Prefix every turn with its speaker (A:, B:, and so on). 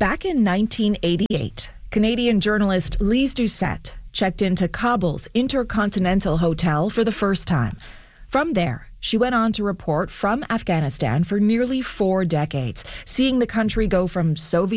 A: Back in 1988, Canadian journalist Lise Doucette checked into Kabul's Intercontinental Hotel for the first time. From there, she went on to report from Afghanistan for nearly 4 decades, seeing the country go from Soviet